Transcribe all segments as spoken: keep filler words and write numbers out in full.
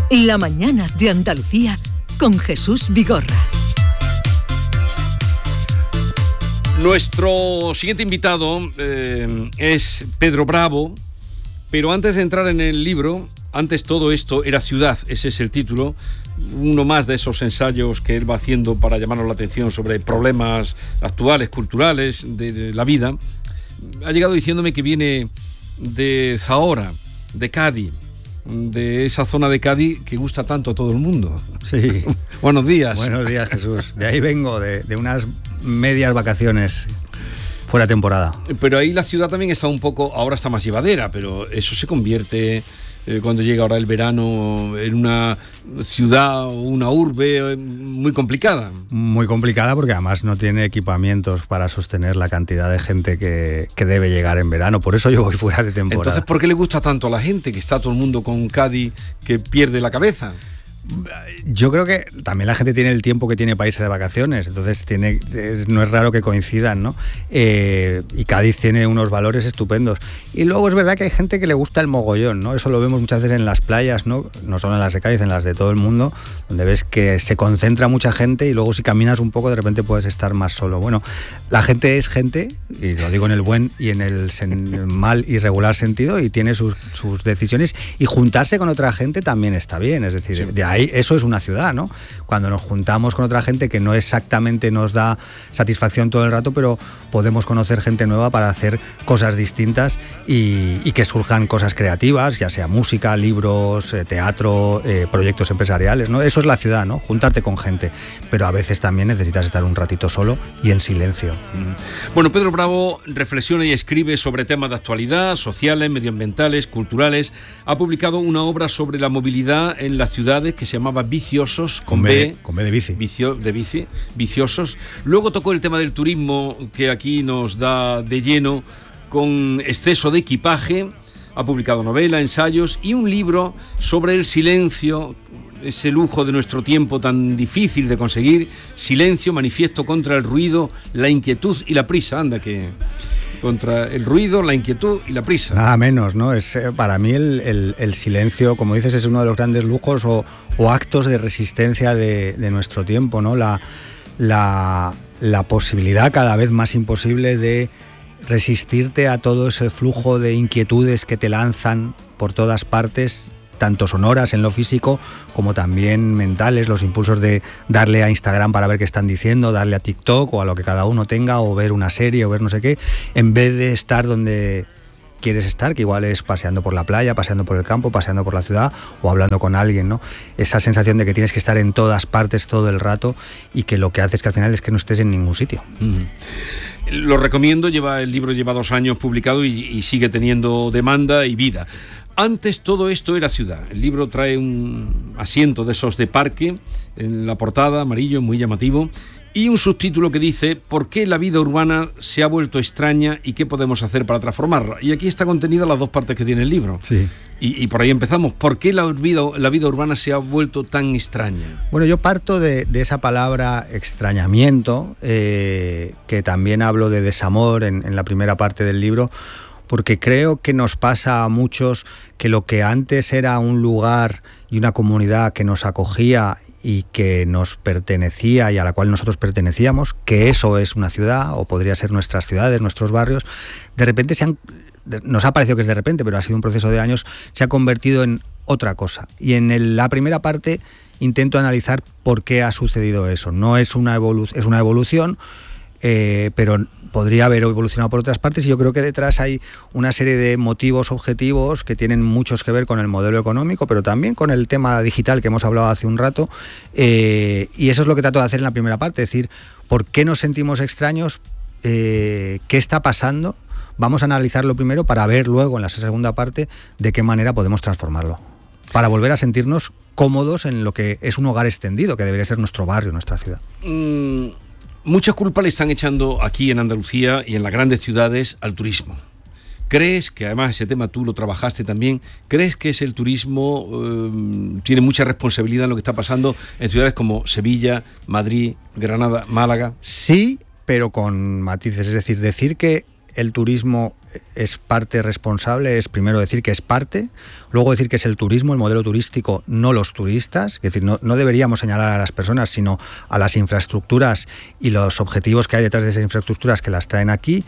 La mañana de Andalucía con Jesús Vigorra. Nuestro siguiente invitado eh, es Pedro Bravo, pero antes de entrar en el libro, antes todo esto era ciudad, ese es el título, uno más de esos ensayos que él va haciendo para llamarnos la atención sobre problemas actuales, culturales, de, de la vida. Ha llegado diciéndome que viene de Zahora, de Cádiz, de esa zona de Cádiz que gusta tanto a todo el mundo. Sí. Buenos días. Buenos días, Jesús. De ahí vengo, de, de unas medias vacaciones fuera de temporada. Pero ahí la ciudad también está un poco, ahora está más llevadera, pero eso se convierte, eh, cuando llega ahora el verano, en una ciudad o una urbe eh, muy complicada. Muy complicada porque además no tiene equipamientos para sostener la cantidad de gente que, que debe llegar en verano. Por eso yo voy fuera de temporada. Entonces, ¿por qué le gusta tanto a la gente, que está todo el mundo con Cádiz, que pierde la cabeza? Yo creo que también la gente tiene el tiempo que tiene para irse de vacaciones, entonces tiene, no es raro que coincidan, ¿no? Eh, y Cádiz tiene unos valores estupendos. Y luego es verdad que hay gente que le gusta el mogollón, ¿no? Eso lo vemos muchas veces en las playas, ¿no? No solo en las de Cádiz, en las de todo el mundo, donde ves que se concentra mucha gente y luego si caminas un poco de repente puedes estar más solo. Bueno, la gente es gente, y lo digo en el buen y en el sen- mal y regular sentido, y tiene sus, sus decisiones, y juntarse con otra gente también está bien, es decir, sí. de ahí eso es una ciudad, ¿no? Cuando nos juntamos con otra gente que no exactamente nos da satisfacción todo el rato, pero podemos conocer gente nueva para hacer cosas distintas y, y que surjan cosas creativas, ya sea música, libros, eh, teatro, eh, proyectos empresariales, ¿no? Eso es la ciudad, ¿no? Juntarte con gente, pero a veces también necesitas estar un ratito solo y en silencio. Bueno, Pedro Bravo reflexiona y escribe sobre temas de actualidad, sociales, medioambientales, culturales. Ha publicado una obra sobre la movilidad en las ciudades que se llamaba Viciosos, con, con B, B, con B de bici. Vicio, de bici, Viciosos. Luego tocó el tema del turismo, que aquí nos da de lleno, con Exceso de equipaje. Ha publicado novela, ensayos y un libro sobre el silencio, ese lujo de nuestro tiempo tan difícil de conseguir. Silencio, manifiesto contra el ruido, la inquietud y la prisa. Anda que... contra el ruido, la inquietud y la prisa. Nada menos, ¿no? Es, para mí el, el, el silencio, como dices, es uno de los grandes lujos o, o actos de resistencia de, de nuestro tiempo, ¿no? La, la, la posibilidad cada vez más imposible de resistirte a todo ese flujo de inquietudes que te lanzan por todas partes, tanto sonoras en lo físico como también mentales, los impulsos de darle a Instagram para ver qué están diciendo, darle a TikTok o a lo que cada uno tenga, o ver una serie o ver no sé qué, en vez de estar donde quieres estar, que igual es paseando por la playa, paseando por el campo, paseando por la ciudad o hablando con alguien, ¿no? Esa sensación de que tienes que estar en todas partes todo el rato y que lo que hace es que al final es que no estés en ningún sitio. Mm. Lo recomiendo, lleva el libro lleva dos años publicado y, y sigue teniendo demanda y vida. Antes todo esto era ciudad. El libro trae un asiento de esos de parque en la portada, amarillo, muy llamativo, y un subtítulo que dice ¿por qué la vida urbana se ha vuelto extraña y qué podemos hacer para transformarla? Y aquí está contenida las dos partes que tiene el libro. Sí. Y, y por ahí empezamos. ¿Por qué la vida, la vida urbana se ha vuelto tan extraña? Bueno, yo parto de, de esa palabra extrañamiento, eh, que también hablo de desamor en, en la primera parte del libro, porque creo que nos pasa a muchos que lo que antes era un lugar y una comunidad que nos acogía y que nos pertenecía y a la cual nosotros pertenecíamos, que eso es una ciudad o podría ser nuestras ciudades, nuestros barrios, de repente se han, nos ha parecido que es de repente, pero ha sido un proceso de años, se ha convertido en otra cosa. Y en el, la primera parte intento analizar por qué ha sucedido eso. No es una evolu- es una evolución, eh, pero podría haber evolucionado por otras partes, y yo creo que detrás hay una serie de motivos objetivos que tienen muchos que ver con el modelo económico, pero también con el tema digital que hemos hablado hace un rato, eh, y eso es lo que trato de hacer en la primera parte, es decir, ¿por qué nos sentimos extraños? Eh, ¿qué está pasando? Vamos a analizarlo primero para ver luego en la segunda parte de qué manera podemos transformarlo, para volver a sentirnos cómodos en lo que es un hogar extendido, que debería ser nuestro barrio, nuestra ciudad. Mm. Mucha culpa le están echando aquí en Andalucía y en las grandes ciudades al turismo. ¿Crees que, además ese tema tú lo trabajaste también, crees que es el turismo eh, tiene mucha responsabilidad en lo que está pasando en ciudades como Sevilla, Madrid, Granada, Málaga? Sí, pero con matices. Es decir, decir que el turismo es parte responsable es primero decir que es parte, luego decir que es el turismo, el modelo turístico, no los turistas. Es decir, no, no deberíamos señalar a las personas, sino a las infraestructuras y los objetivos que hay detrás de esas infraestructuras que las traen aquí.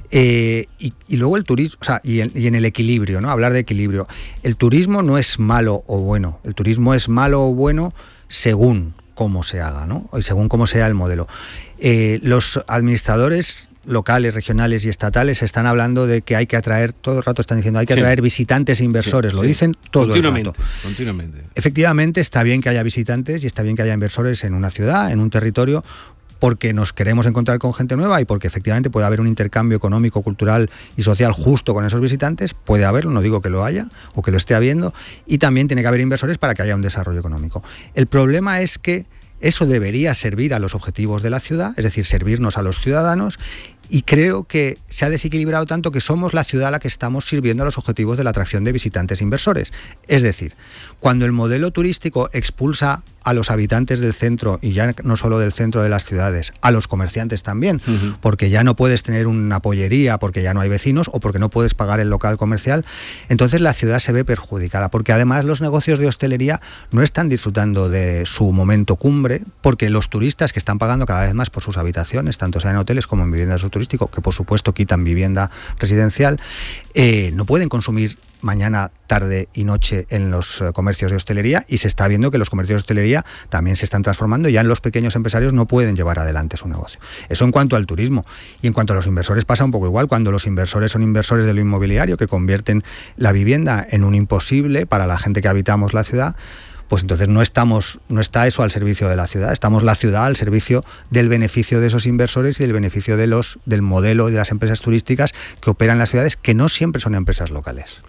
Eh, y, y luego el turismo, o sea, y en, y en el equilibrio, ¿no? Hablar de equilibrio. El turismo no es malo o bueno, el turismo es malo o bueno según cómo se haga, ¿no? Y según cómo sea el modelo. Eh, los administradores locales, regionales y estatales están hablando de que hay que atraer, todo el rato están diciendo, hay que atraer sí. visitantes e inversores, sí, lo sí. dicen todo continuamente, el rato. Continuamente. Efectivamente, está bien que haya visitantes y está bien que haya inversores en una ciudad, en un territorio, porque nos queremos encontrar con gente nueva y porque efectivamente puede haber un intercambio económico, cultural y social justo con esos visitantes, puede haberlo, no digo que lo haya o que lo esté habiendo, y también tiene que haber inversores para que haya un desarrollo económico. El problema es que eso debería servir a los objetivos de la ciudad, es decir, servirnos a los ciudadanos, y creo que se ha desequilibrado tanto que somos la ciudad a la que estamos sirviendo a los objetivos de la atracción de visitantes e inversores. Es decir, cuando el modelo turístico expulsa a los habitantes del centro, y ya no solo del centro de las ciudades, a los comerciantes también, uh-huh. porque ya no puedes tener una pollería, porque ya no hay vecinos o porque no puedes pagar el local comercial, entonces la ciudad se ve perjudicada, porque además los negocios de hostelería no están disfrutando de su momento cumbre, porque los turistas que están pagando cada vez más por sus habitaciones, tanto sea en hoteles como en viviendas turísticas, que por supuesto quitan vivienda residencial, eh, no pueden consumir mañana, tarde y noche en los uh, comercios de hostelería, y se está viendo que los comercios de hostelería también se están transformando, y ya en los pequeños empresarios no pueden llevar adelante su negocio. Eso en cuanto al turismo. Y en cuanto a los inversores pasa un poco igual, cuando los inversores son inversores de lo inmobiliario, que convierten la vivienda en un imposible para la gente que habitamos la ciudad, pues entonces no estamos, no está eso al servicio de la ciudad, estamos la ciudad al servicio del beneficio de esos inversores y del beneficio de los, del modelo y de las empresas turísticas que operan en las ciudades, que no siempre son empresas locales.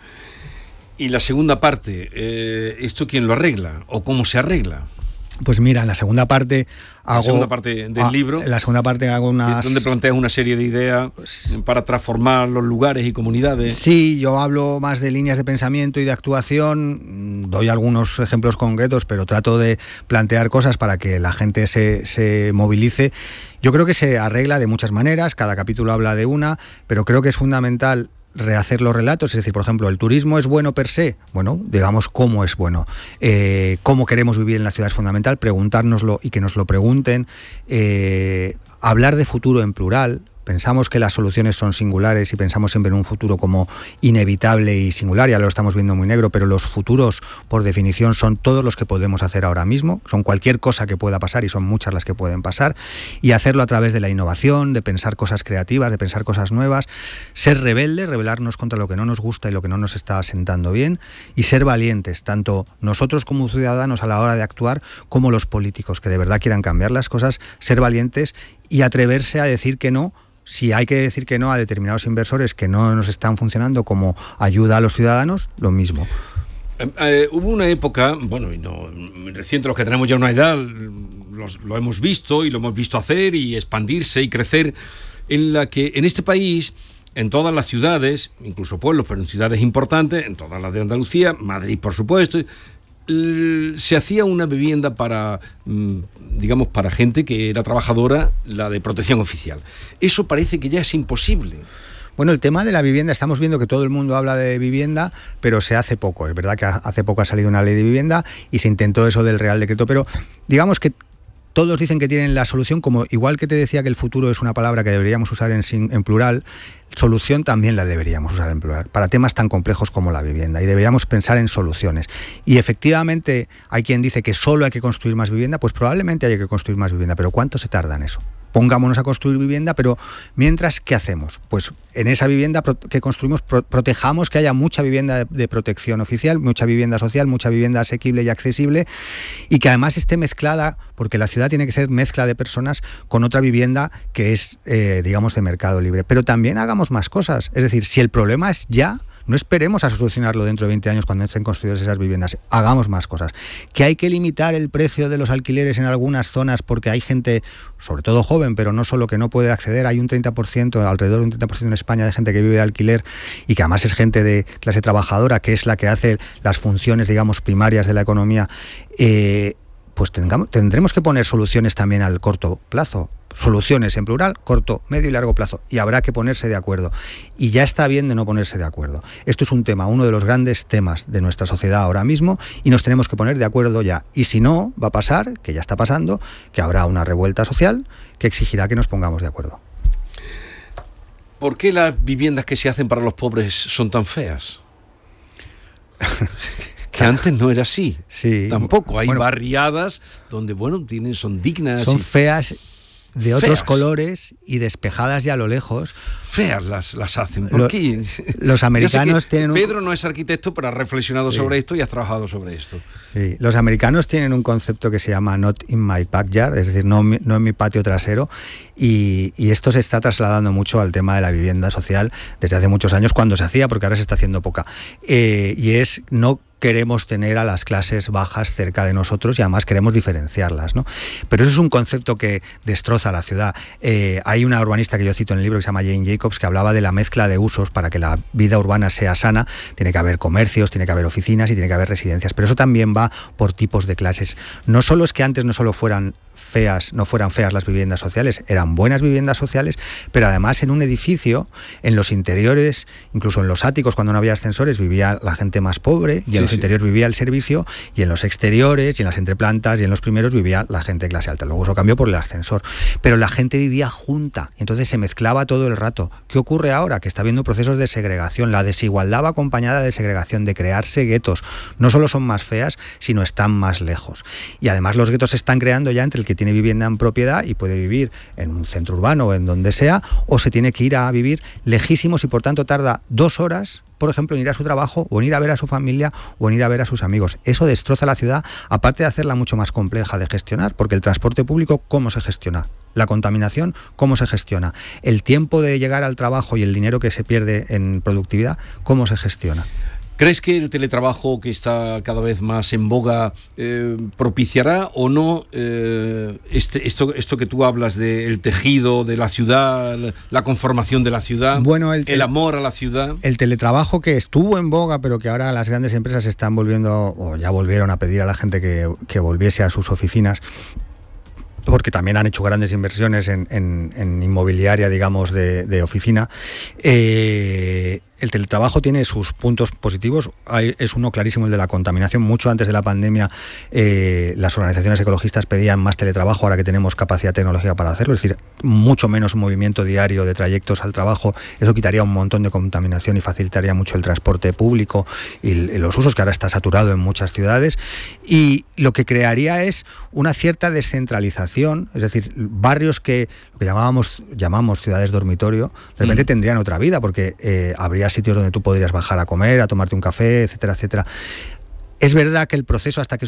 Y la segunda parte, eh, ¿esto quién lo arregla o cómo se arregla? Pues mira, en la segunda parte hago... La segunda parte del ah, libro. En la segunda parte hago unas... Donde planteas una serie de ideas para transformar los lugares y comunidades. Sí, yo hablo más de líneas de pensamiento y de actuación, doy algunos ejemplos concretos, pero trato de plantear cosas para que la gente se, se movilice. Yo creo que se arregla de muchas maneras, cada capítulo habla de una, pero creo que es fundamental rehacer los relatos, es decir, por ejemplo, ¿el turismo es bueno per se? Bueno, digamos, ¿cómo es bueno? Eh, ¿Cómo queremos vivir en la ciudad es fundamental? Preguntárnoslo y que nos lo pregunten. Eh, hablar de futuro en plural. Pensamos que las soluciones son singulares y pensamos siempre en un futuro como inevitable y singular, ya lo estamos viendo muy negro, pero los futuros, por definición, son todos los que podemos hacer ahora mismo, son cualquier cosa que pueda pasar y son muchas las que pueden pasar, y hacerlo a través de la innovación, de pensar cosas creativas, de pensar cosas nuevas, ser rebeldes, rebelarnos contra lo que no nos gusta y lo que no nos está sentando bien, y ser valientes, tanto nosotros como ciudadanos a la hora de actuar, como los políticos que de verdad quieran cambiar las cosas, ser valientes y atreverse a decir que no. Si hay que decir que no a determinados inversores que no nos están funcionando como ayuda a los ciudadanos, lo mismo. Eh, eh, hubo una época, bueno, y no reciente, los que tenemos ya una edad, los, lo hemos visto y lo hemos visto hacer y expandirse y crecer, en la que en este país, en todas las ciudades, incluso pueblos, pero en ciudades importantes, en todas las de Andalucía, Madrid por supuesto, se hacía una vivienda para, digamos, para gente que era trabajadora, la de protección oficial. Eso parece que ya es imposible. Bueno, el tema de la vivienda, estamos viendo que todo el mundo habla de vivienda, pero se hace poco. Es verdad que hace poco ha salido una ley de vivienda y se intentó eso del Real Decreto, pero digamos que todos dicen que tienen la solución, como igual que te decía que el futuro es una palabra que deberíamos usar en, en plural, solución también la deberíamos usar en plural, para temas tan complejos como la vivienda, y deberíamos pensar en soluciones. Y efectivamente hay quien dice que solo hay que construir más vivienda, pues probablemente haya que construir más vivienda, pero ¿cuánto se tarda en eso? Pongámonos a construir vivienda, pero mientras, ¿qué hacemos? Pues en esa vivienda que construimos pro- protejamos que haya mucha vivienda de, de protección oficial, mucha vivienda social, mucha vivienda asequible y accesible, y que además esté mezclada, porque la ciudad tiene que ser mezcla de personas, con otra vivienda que es, eh, digamos, de mercado libre. Pero también hagamos más cosas. Es decir, si el problema es ya, no esperemos a solucionarlo dentro de veinte años cuando estén construidas esas viviendas. Hagamos más cosas. Que hay que limitar el precio de los alquileres en algunas zonas porque hay gente, sobre todo joven, pero no solo, que no puede acceder. Hay un treinta por ciento, alrededor de un treinta por ciento en España de gente que vive de alquiler y que además es gente de clase trabajadora, que es la que hace las funciones, digamos, primarias de la economía. Eh, pues tengamos, tendremos que poner soluciones también al corto plazo. Soluciones en plural, corto, medio y largo plazo. Y habrá que ponerse de acuerdo. Y ya está bien de no ponerse de acuerdo. Esto es un tema, uno de los grandes temas de nuestra sociedad ahora mismo, y nos tenemos que poner de acuerdo ya. Y si no, va a pasar, que ya está pasando, que habrá una revuelta social que exigirá que nos pongamos de acuerdo. ¿Por qué las viviendas que se hacen para los pobres son tan feas? Que antes no era así. Sí. Tampoco. Hay bueno, barriadas donde, bueno, tienen, son dignas. Son y... feas de otros feas. colores y despejadas ya a lo lejos. Feas las, las hacen. ¿Por Lo, qué? Los americanos tienen un... Pedro no es arquitecto, pero ha reflexionado sí. sobre esto y has trabajado sobre esto. Sí. Los americanos tienen un concepto que se llama not in my backyard, es decir, no, no en mi patio trasero, y, y esto se está trasladando mucho al tema de la vivienda social desde hace muchos años, cuando se hacía, porque ahora se está haciendo poca. Eh, y es no queremos tener a las clases bajas cerca de nosotros y además queremos diferenciarlas, ¿no? Pero eso es un concepto que destroza la ciudad. Eh, hay una urbanista que yo cito en el libro que se llama Jane Jacobs, que hablaba de la mezcla de usos. Para que la vida urbana sea sana, tiene que haber comercios, tiene que haber oficinas y tiene que haber residencias, pero eso también va por tipos de clases. No solo es que antes no solo fueran feas, no fueran feas las viviendas sociales, eran buenas viviendas sociales, pero además en un edificio, en los interiores, incluso en los áticos, cuando no había ascensores, vivía la gente más pobre, y sí, en los sí. interiores vivía el servicio, y en los exteriores, y en las entreplantas, y en los primeros vivía la gente de clase alta. Luego eso cambió por el ascensor, pero la gente vivía junta, y entonces se mezclaba todo el rato. ¿Qué ocurre ahora? Que está habiendo procesos de segregación. La desigualdad va acompañada de segregación, de crearse guetos. No solo son más feas, sino están más lejos. Y además los guetos se están creando ya entre el que tiene vivienda en propiedad y puede vivir en un centro urbano o en donde sea, o se tiene que ir a vivir lejísimos y por tanto tarda dos horas, por ejemplo, en ir a su trabajo o en ir a ver a su familia o en ir a ver a sus amigos. Eso destroza la ciudad, aparte de hacerla mucho más compleja de gestionar, porque el transporte público, ¿cómo se gestiona? La contaminación, ¿cómo se gestiona? El tiempo de llegar al trabajo y el dinero que se pierde en productividad, ¿cómo se gestiona? ¿Crees que el teletrabajo, que está cada vez más en boga, eh, propiciará o no eh, este, esto, esto que tú hablas del tejido de la ciudad, la conformación de la ciudad, bueno, el, el amor a la ciudad? El teletrabajo, que estuvo en boga, pero que ahora las grandes empresas están volviendo, o ya volvieron a pedir a la gente que, que volviese a sus oficinas, porque también han hecho grandes inversiones en, en, en inmobiliaria, digamos, de, de oficina. Eh, el teletrabajo tiene sus puntos positivos. Hay, es uno clarísimo, el de la contaminación. Mucho antes de la pandemia, eh, las organizaciones ecologistas pedían más teletrabajo, ahora que tenemos capacidad tecnológica para hacerlo. Es decir, mucho menos movimiento diario de trayectos al trabajo. Eso quitaría un montón de contaminación y facilitaría mucho el transporte público y, y los usos, que ahora está saturado en muchas ciudades. Y lo que crearía es una cierta descentralización, es decir, barrios que lo que llamábamos llamamos ciudades dormitorio, de repente mm. tendrían otra vida, porque eh, habría sitios donde tú podrías bajar a comer, a tomarte un café, etcétera, etcétera. Es verdad que el proceso hasta que